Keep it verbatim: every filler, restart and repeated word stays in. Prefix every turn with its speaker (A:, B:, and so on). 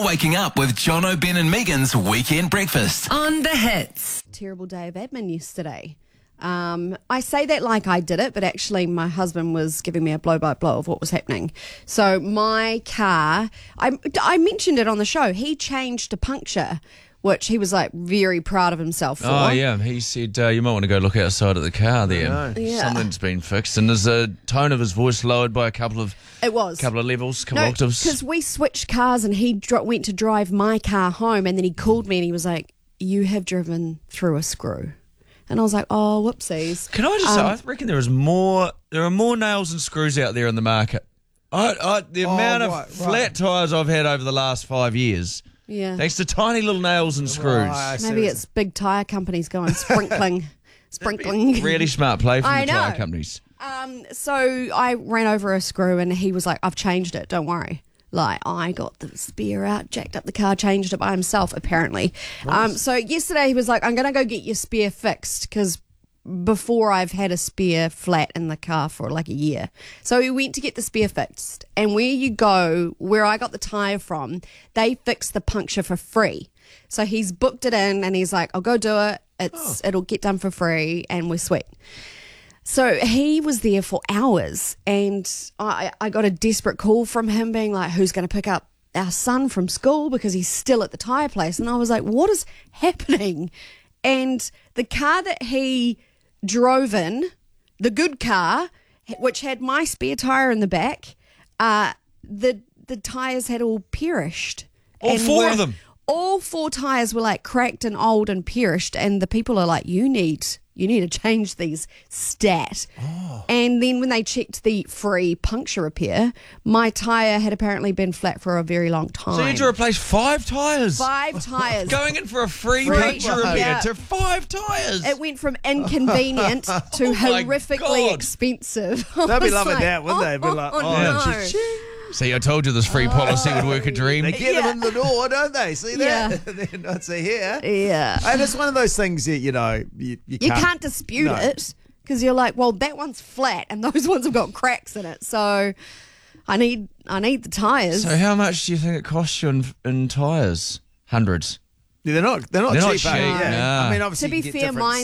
A: waking up with John O'Ben and Megan's Weekend Breakfast.
B: On the hits.
C: Terrible day of admin yesterday. Um, I say that like I did it, but actually my husband was giving me a blow-by-blow of what was happening. So my car, I, I mentioned it on the show, he changed a puncture, which he was like very proud of himself for.
D: Oh, yeah. He said uh, you might want to go look outside of the car there.
C: Yeah.
D: Something's been fixed. And there's the tone of his voice lowered by a couple of
C: It was.
D: couple of levels, couple
C: No,
D: of octaves.
C: because we switched cars and he dro- went to drive my car home and then he called me and he was like, you have driven through a screw. And I was like, oh, whoopsies.
D: Can I just
C: Um,
D: say, I reckon there is more, there are more nails and screws out there in the market. I, I, the
E: Oh,
D: amount of
E: right, right.
D: flat tyres I've had over the last five years,
C: Yeah.
D: thanks to tiny little nails and screws.
E: Right.
C: Maybe it's big tyre companies going sprinkling. sprinkling.
D: Really smart play from
C: I
D: the tyre
C: know.
D: companies.
C: Um, so I ran over a screw and he was like, I've changed it, don't worry. Like, I got the spear out, jacked up the car, changed it by himself, apparently. Um, so yesterday he was like, I'm going to go get your spear fixed because before I've had a spear flat in the car for like a year. So he went to get the spear fixed. And where you go, where I got the tyre from, they fix the puncture for free. So he's booked it in and he's like, I'll go do it. It's It'll get done for free and we're sweet. So he was there for hours and I, I got a desperate call from him being like, who's going to pick up our son from school because he's still at the tyre place? And I was like, what is happening? And the car that he drove in, the good car, which had my spare tyre in the back, uh, the the tyres had all perished.
D: All
C: And
D: four
C: were-
D: of them?
C: All four tyres were like cracked and old and perished. And the people are like, you need... You need to change these stat. Oh. And then when they checked the free puncture repair, my tyre had apparently been flat for a very long time.
D: So you had to replace five tyres?
C: Five tyres.
D: Going in for a free,
C: Free,
D: puncture repair
C: yeah.
D: to five tyres?
C: It went from inconvenient to
D: Oh my
C: horrifically
D: God.
C: expensive. I
E: They'd be
C: was
E: loving
C: like,
E: that, wouldn't they? Be like,
C: oh,
E: oh,
C: no.
E: just-
D: See, I told you this free policy would work a dream.
E: They get
C: Yeah.
E: them in the door, don't they? See that? They're not see here.
C: Yeah.
E: And it's one of those things that, you know, you, you,
C: You
E: can't,
C: can't dispute
E: no.
C: it because you're like, well, that one's flat and those ones have got cracks in it. So I need I need the tyres.
D: So how much do you think it costs you in, in tyres? Hundreds.
E: They're not, they're not
D: They're not
E: cheap. eh?
D: cheap,
E: Yeah.
D: nah.
E: I mean, obviously,
C: To be
E: you can get
C: fair,
E: different
C: mine